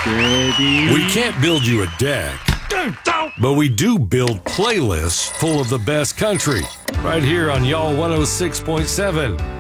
Ready? We can't build you a deck, but we do build playlists full of the best country right here on Y'all 106.7.